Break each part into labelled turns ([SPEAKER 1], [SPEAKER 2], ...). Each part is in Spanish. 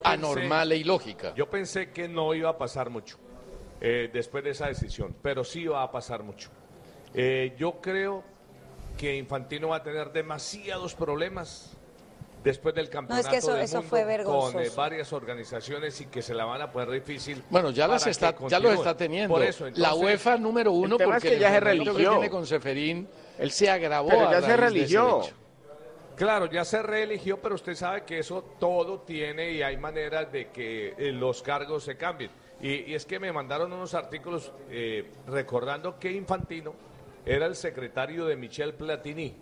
[SPEAKER 1] anormal e ilógica.
[SPEAKER 2] Yo pensé que no iba a pasar mucho después de esa decisión, pero sí va a pasar mucho. Yo creo que Infantino va a tener demasiados problemas después del campeonato del mundo
[SPEAKER 3] fue vergonzoso.
[SPEAKER 2] con varias organizaciones y que se la van a poner difícil.
[SPEAKER 1] Bueno, ya los está teniendo.
[SPEAKER 2] Por eso, entonces,
[SPEAKER 1] la UEFA número uno,
[SPEAKER 4] porque
[SPEAKER 1] es que
[SPEAKER 4] ya se
[SPEAKER 1] el
[SPEAKER 4] religió.
[SPEAKER 1] que tiene con Ceferín, él se agravó.
[SPEAKER 4] Pero ya
[SPEAKER 1] a
[SPEAKER 4] se
[SPEAKER 1] raíz de ese
[SPEAKER 4] religió.
[SPEAKER 1] hecho.
[SPEAKER 2] Claro, ya se reeligió, pero usted sabe que eso todo tiene y hay maneras de que los cargos se cambien. Y es que me mandaron unos artículos recordando que Infantino era el secretario de Michel Platini.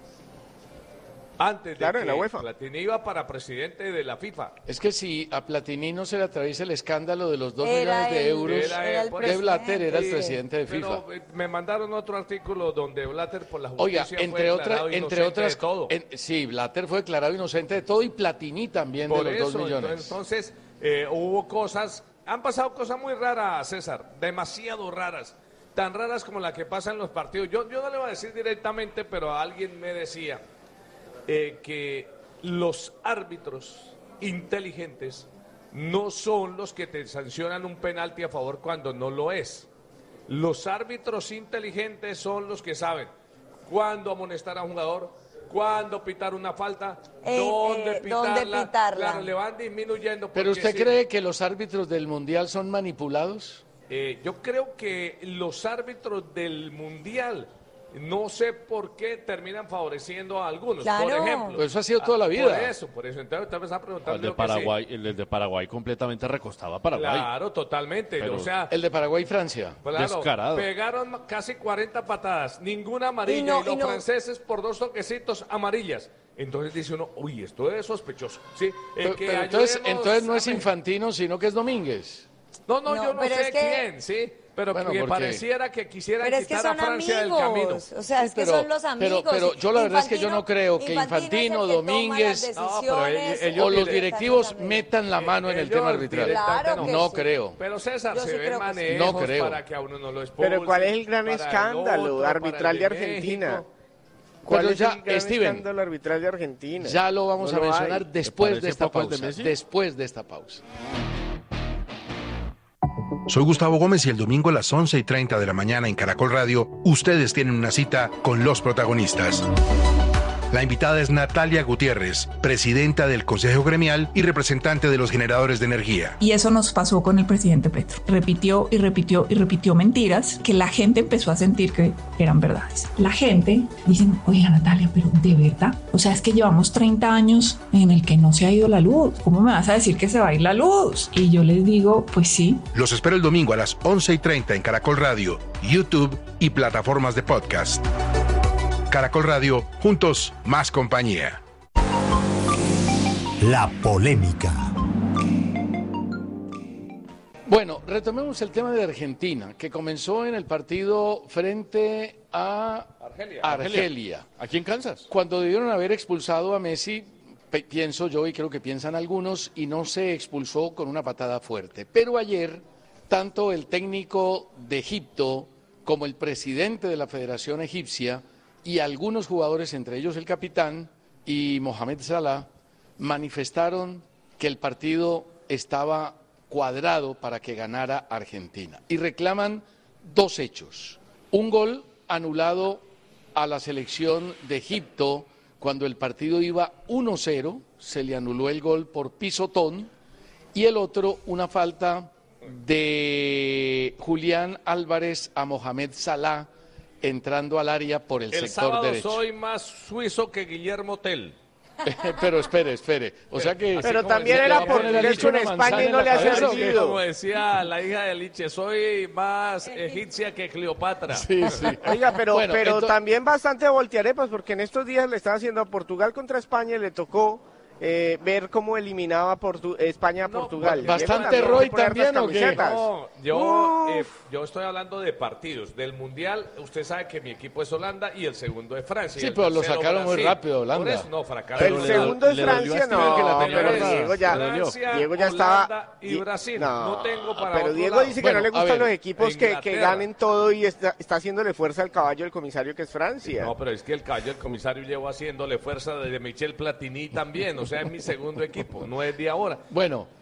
[SPEAKER 2] Antes de
[SPEAKER 4] en la
[SPEAKER 2] que
[SPEAKER 4] UEFA.
[SPEAKER 2] Platini iba para presidente de la FIFA.
[SPEAKER 1] Es que si a Platini no se le atraviesa el escándalo de los 2 millones de euros, de Blatter era el presidente de FIFA.
[SPEAKER 2] Pero me mandaron otro artículo donde Blatter por la
[SPEAKER 1] Oiga,
[SPEAKER 2] justicia
[SPEAKER 1] entre otras
[SPEAKER 2] de todo.
[SPEAKER 1] Sí, Blatter fue declarado inocente de todo y Platini también
[SPEAKER 2] Por
[SPEAKER 1] de los
[SPEAKER 2] eso,
[SPEAKER 1] 2 millones.
[SPEAKER 2] Entonces, hubo cosas, han pasado cosas muy raras, César, demasiado raras, tan raras como la que pasa en los partidos. Yo no le voy a decir directamente, pero alguien me decía que los árbitros inteligentes no son los que te sancionan un penalti a favor cuando no lo es. Los árbitros inteligentes son los que saben cuándo amonestar a un jugador, cuándo pitar una falta, dónde pitarla. Claro, le van disminuyendo.
[SPEAKER 1] ¿Pero usted cree que los árbitros del Mundial son manipulados?
[SPEAKER 2] Yo creo que los árbitros del Mundial, no sé por qué terminan favoreciendo a algunos,
[SPEAKER 3] Claro.
[SPEAKER 2] por ejemplo.
[SPEAKER 1] Pues eso ha sido toda la vida.
[SPEAKER 2] Por eso. Entonces usted me está preguntando.
[SPEAKER 5] El de Paraguay, el de Paraguay completamente recostaba a Paraguay.
[SPEAKER 2] Claro, totalmente.
[SPEAKER 5] Pero
[SPEAKER 2] o sea,
[SPEAKER 1] El de Paraguay y Francia.
[SPEAKER 2] claro,
[SPEAKER 5] descarado.
[SPEAKER 2] pegaron casi 40 patadas, ninguna amarilla, y los franceses por 2 toquecitos amarillas. Entonces dice uno, uy, esto es sospechoso. Sí,
[SPEAKER 1] Pero entonces no es Infantino, sino que es Domínguez.
[SPEAKER 2] No,
[SPEAKER 3] No,
[SPEAKER 2] yo no
[SPEAKER 3] pero
[SPEAKER 2] sé
[SPEAKER 3] es que-
[SPEAKER 2] quién, sí. Pero
[SPEAKER 1] Bueno,
[SPEAKER 2] que
[SPEAKER 1] ¿por qué?
[SPEAKER 2] pareciera que quisieran
[SPEAKER 3] Pero es que
[SPEAKER 2] quitar a
[SPEAKER 3] son
[SPEAKER 2] Francia del camino.
[SPEAKER 3] amigos, o sea, es que
[SPEAKER 1] Pero-
[SPEAKER 3] son los amigos.
[SPEAKER 1] pero yo la verdad es que yo no creo que
[SPEAKER 3] es
[SPEAKER 1] Infantino,
[SPEAKER 3] el que toma
[SPEAKER 1] Domínguez,
[SPEAKER 3] las
[SPEAKER 2] No, pero
[SPEAKER 3] decisiones,
[SPEAKER 1] o los
[SPEAKER 2] mire,
[SPEAKER 1] directivos metan la mano en el tema arbitral.
[SPEAKER 3] Claro que
[SPEAKER 1] No
[SPEAKER 3] sí.
[SPEAKER 1] creo.
[SPEAKER 2] Pero César,
[SPEAKER 3] Yo
[SPEAKER 2] se
[SPEAKER 3] sí
[SPEAKER 2] ven
[SPEAKER 3] creo que sí.
[SPEAKER 2] manejos
[SPEAKER 1] No creo.
[SPEAKER 2] para que a uno no lo expulsen.
[SPEAKER 4] Pero ¿cuál es el gran
[SPEAKER 2] para
[SPEAKER 4] escándalo
[SPEAKER 2] otro,
[SPEAKER 4] arbitral de
[SPEAKER 2] para el
[SPEAKER 4] Argentina?
[SPEAKER 2] México.
[SPEAKER 4] ¿Cuál
[SPEAKER 1] Pero
[SPEAKER 4] es
[SPEAKER 1] ya,
[SPEAKER 4] el gran
[SPEAKER 1] Steven,
[SPEAKER 4] escándalo arbitral de Argentina?
[SPEAKER 1] Ya lo vamos
[SPEAKER 4] No
[SPEAKER 1] a
[SPEAKER 4] lo
[SPEAKER 1] mencionar
[SPEAKER 4] hay.
[SPEAKER 1] después
[SPEAKER 5] parece
[SPEAKER 1] de esta
[SPEAKER 5] poco el de
[SPEAKER 1] pausa.
[SPEAKER 5] Messi?
[SPEAKER 1] Después de esta pausa.
[SPEAKER 6] Soy Gustavo Gómez y el domingo a las 11:30 de la mañana en Caracol Radio, ustedes tienen una cita con los protagonistas. La invitada es Natalia Gutiérrez, presidenta del Consejo Gremial y representante de los generadores de energía.
[SPEAKER 7] Y eso nos pasó con el presidente Petro. Repitió y repitió y repitió mentiras que la gente empezó a sentir que eran verdades. La gente dice, oiga Natalia, pero de verdad, o sea, es que llevamos 30 años en el que no se ha ido la luz. ¿Cómo me vas a decir que se va a ir la luz? Y yo les digo, pues sí.
[SPEAKER 6] Los espero el domingo a las 11:30 en Caracol Radio, YouTube y plataformas de podcast. Caracol Radio, juntos, más compañía.
[SPEAKER 8] La polémica.
[SPEAKER 1] Bueno, retomemos el tema de Argentina, que comenzó en el partido frente a Argelia.
[SPEAKER 5] Aquí en Kansas.
[SPEAKER 1] Cuando debieron haber expulsado a Messi, pienso yo y creo que piensan algunos, y no se expulsó con una patada fuerte. Pero ayer, tanto el técnico de Egipto como el presidente de la Federación Egipcia y algunos jugadores, entre ellos el capitán y Mohamed Salah, manifestaron que el partido estaba cuadrado para que ganara Argentina. Y reclaman 2 hechos. Un gol anulado a la selección de Egipto cuando el partido iba 1-0, se le anuló el gol por pisotón, y el otro, una falta de Julián Álvarez a Mohamed Salah entrando al área por el sector
[SPEAKER 2] sábado
[SPEAKER 1] derecho.
[SPEAKER 2] soy más suizo que Guillermo Tell.
[SPEAKER 1] Pero espere. O sea que...
[SPEAKER 4] Pero
[SPEAKER 2] como
[SPEAKER 4] también
[SPEAKER 2] decía,
[SPEAKER 4] era
[SPEAKER 2] le va a
[SPEAKER 4] por
[SPEAKER 2] poner a
[SPEAKER 4] ir
[SPEAKER 1] Liche
[SPEAKER 4] con
[SPEAKER 1] una
[SPEAKER 4] España
[SPEAKER 1] manzana
[SPEAKER 4] y
[SPEAKER 1] en
[SPEAKER 4] no
[SPEAKER 1] la
[SPEAKER 4] le ha
[SPEAKER 1] cabeza,
[SPEAKER 4] servido.
[SPEAKER 2] Como decía la hija de Liche, soy más egipcia que Cleopatra.
[SPEAKER 1] Sí.
[SPEAKER 4] Oiga, pero
[SPEAKER 1] Bueno,
[SPEAKER 4] también bastante voltearepas, porque en estos días le están haciendo a Portugal contra España y le tocó ver cómo eliminaba España a Portugal.
[SPEAKER 1] bastante
[SPEAKER 4] Diego
[SPEAKER 1] Roy
[SPEAKER 4] poner las
[SPEAKER 1] también, ¿o qué?
[SPEAKER 4] camisetas.
[SPEAKER 2] No, yo estoy hablando de partidos. Del Mundial, usted sabe que mi equipo es Holanda y el segundo es Francia.
[SPEAKER 1] Sí,
[SPEAKER 2] y el
[SPEAKER 1] pero lo
[SPEAKER 2] tercero
[SPEAKER 1] sacaron muy
[SPEAKER 2] Brasil.
[SPEAKER 1] rápido, Holanda.
[SPEAKER 2] Por eso no, fracaso.
[SPEAKER 4] El segundo es
[SPEAKER 5] le dolió a
[SPEAKER 4] Francia,
[SPEAKER 5] Steven que la
[SPEAKER 4] no,
[SPEAKER 5] tenía
[SPEAKER 4] pero
[SPEAKER 5] guardada.
[SPEAKER 4] Diego ya,
[SPEAKER 5] Le dolió.
[SPEAKER 4] Diego ya
[SPEAKER 2] Holanda
[SPEAKER 4] estaba...
[SPEAKER 2] y Brasil.
[SPEAKER 4] No,
[SPEAKER 2] No tengo para
[SPEAKER 4] pero
[SPEAKER 2] otro
[SPEAKER 4] Diego
[SPEAKER 2] lado.
[SPEAKER 4] dice que
[SPEAKER 1] Bueno,
[SPEAKER 4] no le
[SPEAKER 1] a
[SPEAKER 4] gustan
[SPEAKER 1] ver,
[SPEAKER 4] los equipos que
[SPEAKER 2] Inglaterra.
[SPEAKER 4] ganen todo y está haciéndole fuerza al caballo del comisario que es Francia.
[SPEAKER 2] No, pero es que el caballo del comisario llevó haciéndole fuerza desde Michel Platini también. O sea, es mi segundo equipo, no es de ahora.
[SPEAKER 1] Bueno,